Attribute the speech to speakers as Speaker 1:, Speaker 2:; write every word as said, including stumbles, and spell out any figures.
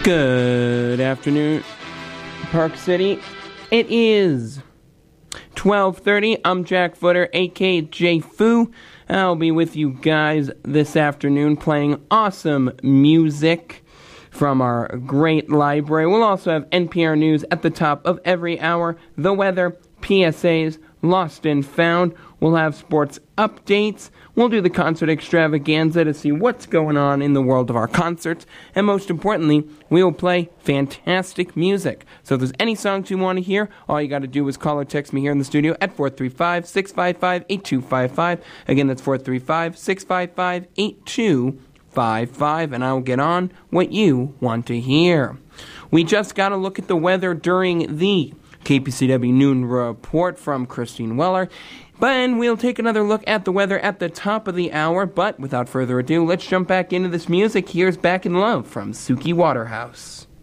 Speaker 1: Good afternoon, Park City. It is twelve thirty. I'm Jack Footer, a k a. J Foo. I'll be with you guys this afternoon playing awesome music from our great library. We'll also have N P R News at the top of every hour, the weather, P S As, Lost and Found. We'll have sports updates. We'll do the concert extravaganza to see what's going on in the world of our concerts. And most importantly, we will play fantastic music. So if there's any songs you want to hear, all you got to do is call or text me here in the studio at four three five, six five five, eight two five five. Again, that's four three five, six five five, eight two five five. And I'll get on what you want to hear. We just got to look at the weather during the K P C W Noon Report from Christine Weller. But we'll take another look at the weather at the top of the hour. But without further ado, let's jump back into this music. Here's Back in Love from Suki Waterhouse.